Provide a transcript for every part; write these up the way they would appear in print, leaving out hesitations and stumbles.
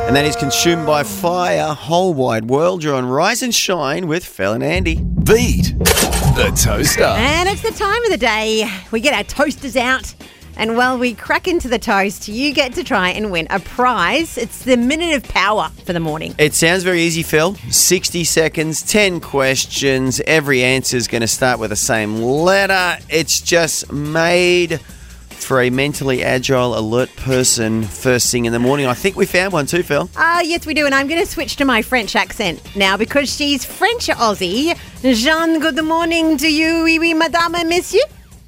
And that is Consumed by Fire, Whole Wide World. You're on Rise and Shine with Phil and Andy. Beat the toaster. And it's the time of the day. We get our toasters out. And while we crack into the toast, you get to try and win a prize. It's the Minute of Power for the morning. It sounds very easy, Phil. 60 seconds, 10 questions. Every answer is going to start with the same letter. It's just made for a mentally agile, alert person first thing in the morning. I think we found one too, Phil. Yes, we do. And I'm going to switch to my French accent now because she's French Aussie. Jeanne, good morning to you. Oui, oui, madame et monsieur.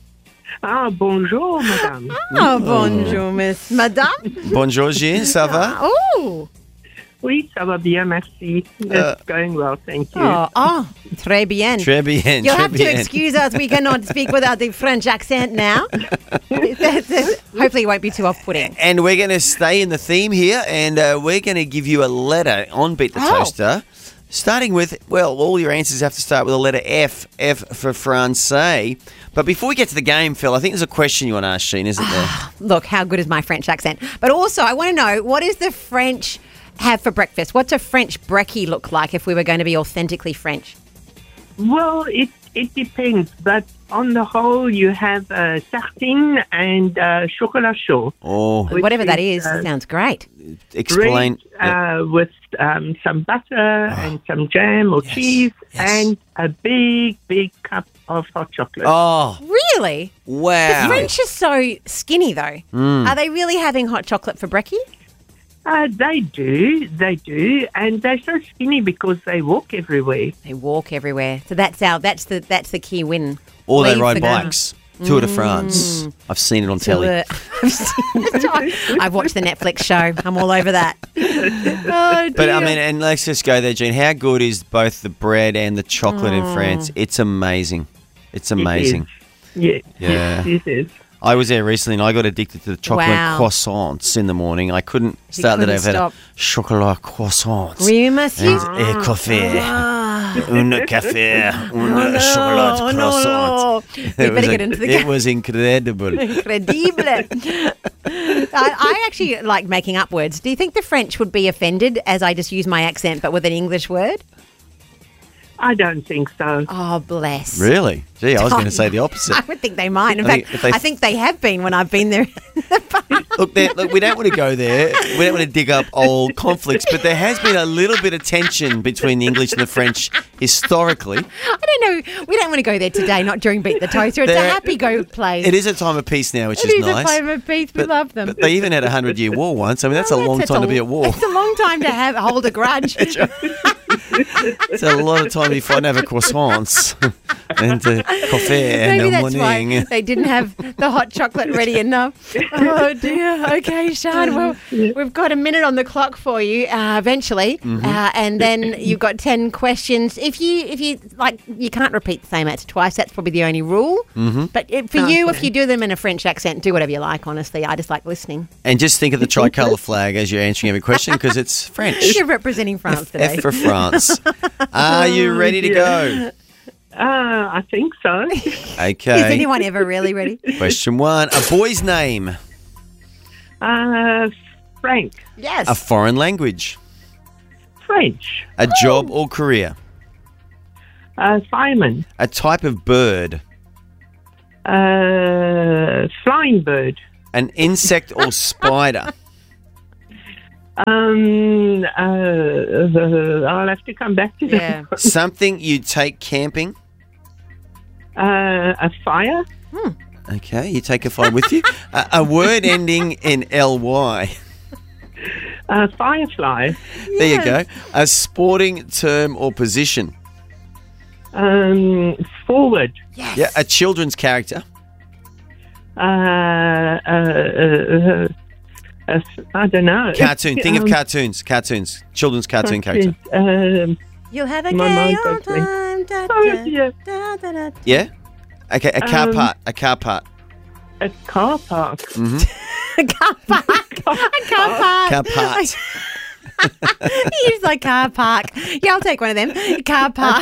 Bonjour, madame. Bonjour, miss. Madame. Bonjour, Jean. Ça va? Oh. Oui, ça va bien, merci. It's going well, thank you. Très bien. Très bien. You'll très have to bien. excuse us. We cannot speak without the French accent now. Hopefully it won't be too off-putting. And we're going to stay in the theme here, and we're going to give you a letter on Beat the Toaster, starting with, well, all your answers have to start with the letter F. F for Francais. But before we get to the game, Phil, I think there's a question you want to ask Sheen, isn't there? Look, how good is my French accent? But also, I want to know, what does the French have for breakfast? What's a French brekkie look like if we were going to be authentically French? Well, it depends, but on the whole, you have sardine and chocolat chaud. Oh, Whatever that is, sounds great. explain. Bread, with some butter and some jam or cheese and a big, big cup of hot chocolate. Oh, Really? wow. The French are so skinny, though. Are they really having hot chocolate for brekkie? They do, and they're so skinny because they walk everywhere. They walk everywhere. So that's the key win. Or they Leave ride the gun. bikes. Tour de France. I've seen it on telly. I've watched the Netflix show. I'm all over that. Oh, But, I dear. mean, and let's just go there, Jean. How good is both the bread and the chocolate in France? It's amazing. It's amazing. Yeah. Yeah. Yes, it is. I was there recently and I got addicted to the chocolate Wow. croissants in the morning. I couldn't start the day couldn't without stop. a chocolat croissants. Oui, monsieur. And café. Un café. Un chocolat croissant. No. We better get into the It game. was incredible. Incredible. I actually like making up words. Do you think the French would be offended as I just use my accent but with an English word? I don't think so. Oh, bless. Really? Gee, I was going to say the opposite. I would think they might. In I think fact, if they- I think they have been when I've been there. Look, we don't want to go there. We don't want to dig up old conflicts, but there has been a little bit of tension between the English and the French historically. I don't know. We don't want to go there today, not during Beat the Toaster. It's a There- happy go place. It is a time of peace now, which It is is nice. a time of peace. We love them. But they even had a 100-year war once. I mean, that's a long time to be at war. It's a long time to hold a grudge. It's a lot of time before I have a croissants and a coffee in Maybe the that's morning. why they didn't have the hot chocolate ready enough. Oh dear. Okay, Sean. Well, we've got a minute on the clock for you. Eventually, and then you've got 10 questions. If you like, you can't repeat the same answer twice. That's probably the only rule. But for you, if you do them in a French accent, do whatever you like. Honestly, I just like listening. And just think of the tricolour flag as you're answering every question because it's French. You're representing France today. F for France. Are you ready to go? I think so. Okay. Is anyone ever really ready? Question 1. A boy's name. Frank. Yes. A foreign language. French. A job or career. Simon. A type of bird. Flying bird. An insect or spider. I'll have to come back to Yeah. that. Something you take camping. A fire. Okay, you take a fire with you. A word ending in ly. Firefly. There you go. A sporting term or position. Forward. Yeah, a children's character. I don't know. Cartoon. Think of cartoons. Cartoons. Children's cartoon character. You'll have a My gay mind's old going. time. Da, Oh, da, yeah. da, da, da. Yeah? Okay, a car part. A car part. A car park. A car park. A car park. Car part. He's like car park. Yeah, I'll take one of them. Car park.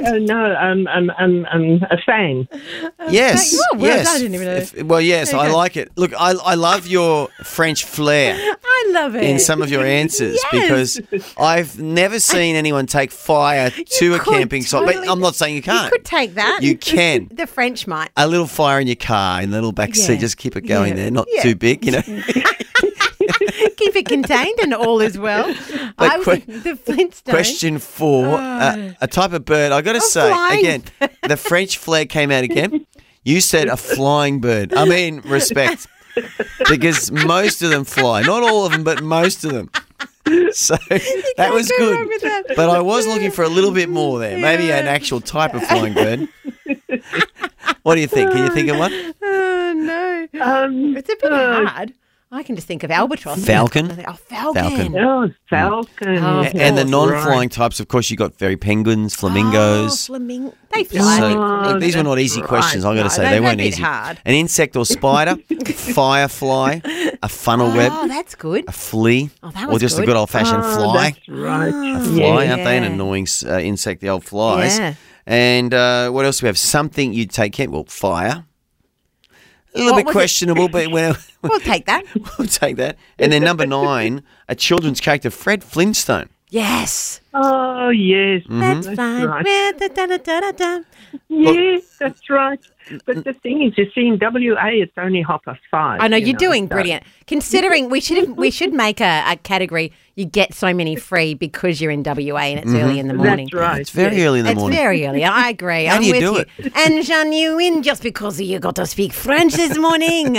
A fan. Yes. Oh, well, yes. I didn't even know. Well, yes, I Okay. like it. Look, I love your French flair I love it. in some of your answers Yes. because I've never seen anyone take fire to a could camping site. But totally- I'm not saying you can't. You could take that. You can. The French might. A little fire in your car in the little back seat. Yeah. Just keep it going Yeah. there. Not Yeah. too big, you know. Keep it contained and all is well. But I was the Flintstones. Question 4. A type of bird. I got to say, flying. again, the French flag came out again. You said a flying bird. I mean, respect. Because most of them fly. Not all of them, but most of them. So that was go wrong with good. that. But I was looking for a little bit more there. Maybe an actual type of flying bird. What do you think? Can you think of one? Oh, no. It's a bit hard. I can just think of albatross. Falcon? Oh, falcon. Falcon. Oh, falcon. Oh, And the course. non-flying types, of course, you got fairy penguins, flamingos. Oh, they fly. So, Oh, look, these were not that's easy right. questions. I've got to No, say they're they a weren't bit easy. hard. An insect or spider, firefly, a funnel web, Oh, that's good. a flea, Oh, that or was just a good. good old-fashioned fly. That's right. A fly, Yeah. aren't they? An annoying insect, the old flies. Yeah. And what else do we have? Something you'd take care. Well, fire. A little What bit was it? questionable, but we'll We'll take that. take that. And then number 9, a children's character, Fred Flintstone. Yes. Oh, yes. That's That's fine. right. Da-da-da-da-da. Yes, that's right. But the thing is, you see, in WA, it's only 5:30. I know you're doing so- brilliant. Considering we should make a category. You get so many free because you're in WA and it's early in the morning. That's right. It's very yes. early in the It's morning. very early. I agree. How I'm do you with do you. it? And Jean, you win just because you got to speak French this morning.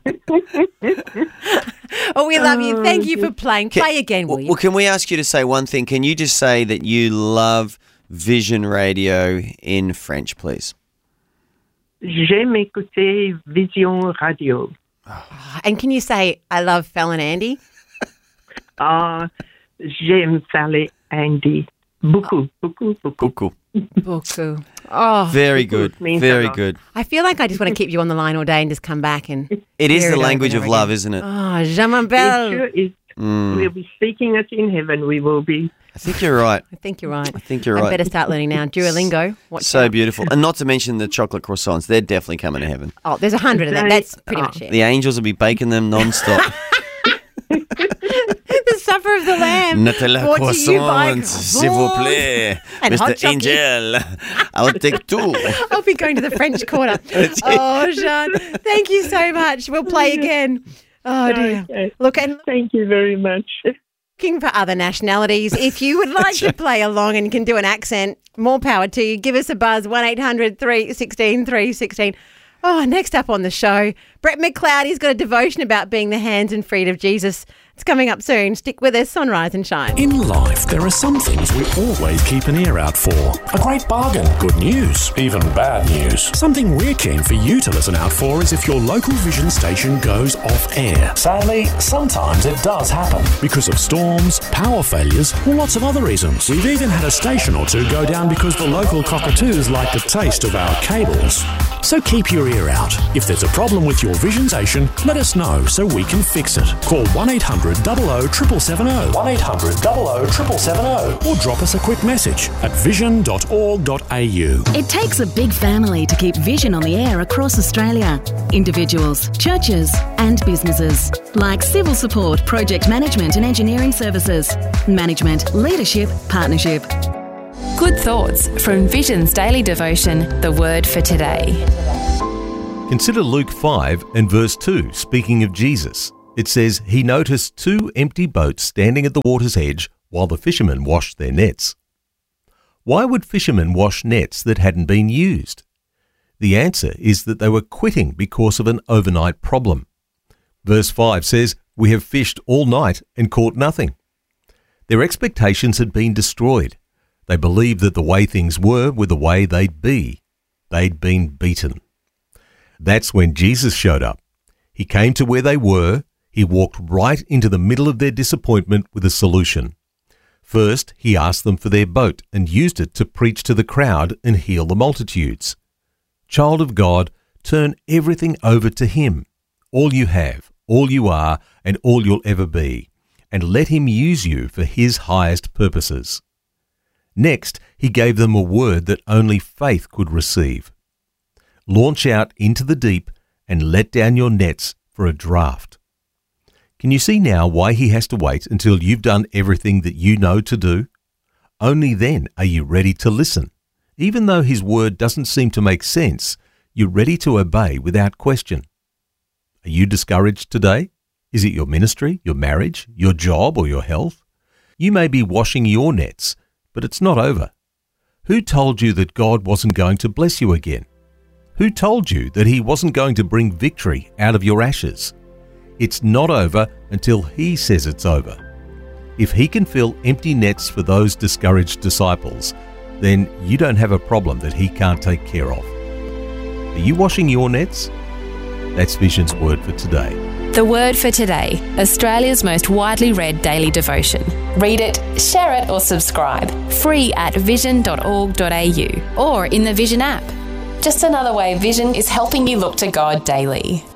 Oh, we love you. Thank you for playing. Play again, will you? Well, can we ask you to say one thing? Can you just say that you love Vision Radio in French, please? J'aime écouter Vision Radio. And can you say, I love Fel and Andy? J'aime Sally Andy. Beaucoup, beaucoup, beaucoup. Cool. Beaucoup. Oh, Very good. means a Very lot. good. I feel like I just want to keep you on the line all day and just come back and It is hear the it language over of and over love, again. isn't it? Oh, je It m'appelle. sure is. We'll be speaking it in heaven. We will be. I think you're right. I think you're right. I think you're I right. better start learning now. Duolingo. Watch So out. beautiful. And not to mention the chocolate croissants. They're definitely coming to heaven. Oh, there's 100 of them. That's pretty much it. The angels will be baking them non-stop. The Supper of the Lamb. Nutella Brought to you by croissants, s'il vous plaît. And hot Mr. chocolate. Angel, I'll take 2. I'll be going to the French Quarter. Oh, Jean, thank you so much. We'll play again. Oh, dear. Okay. Look, and Thank you very much. looking for other nationalities. If you would like to play along and can do an accent, more power to you. Give us a buzz, 1800 316 316. Oh, next up on the show, Brett McLeod. He's got a devotion about being the hands and feet of Jesus. It's coming up soon. Stick with us on Rise and Shine. In life, there are some things we always keep an ear out for. A great bargain, good news, even bad news. Something we're keen for you to listen out for is if your local Vision station goes off air. Sadly, sometimes it does happen because of storms, power failures, or lots of other reasons. We've even had a station or two go down because the local cockatoos like the taste of our cables. So keep your ear out. If there's a problem with your Vision station, let us know so we can fix it. Call 1-800-00-770, 1-800-00-770, or drop us a quick message at vision.org.au. It takes a big family to keep Vision on the air across Australia. Individuals, churches and businesses. Like civil support, project management and engineering services. Management, leadership, partnership. Good thoughts from Vision's daily devotion, The Word for Today. Consider Luke 5 and verse 2, speaking of Jesus. It says, he noticed 2 empty boats standing at the water's edge while the fishermen washed their nets. Why would fishermen wash nets that hadn't been used? The answer is that they were quitting because of an overnight problem. Verse 5 says, we have fished all night and caught nothing. Their expectations had been destroyed. They believed that the way things were the way they'd be. They'd been beaten. That's when Jesus showed up. He came to where they were. He walked right into the middle of their disappointment with a solution. First, he asked them for their boat and used it to preach to the crowd and heal the multitudes. Child of God, turn everything over to him. All you have, all you are, and all you'll ever be. and let him use you for his highest purposes. Next, he gave them a word that only faith could receive. Launch out into the deep and let down your nets for a draft. Can you see now why he has to wait until you've done everything that you know to do? Only then are you ready to listen. Even though his word doesn't seem to make sense, you're ready to obey without question. Are you discouraged today? Is it your ministry, your marriage, your job, or your health? You may be washing your nets, but it's not over. Who told you that God wasn't going to bless you again? Who told you that he wasn't going to bring victory out of your ashes? It's not over until he says it's over. If he can fill empty nets for those discouraged disciples, then you don't have a problem that he can't take care of. Are you washing your nets? That's Vision's Word for today. The Word for Today, Australia's most widely read daily devotion. Read it, share it or subscribe. Free at vision.org.au or in the Vision app. Just another way Vision is helping you look to God daily.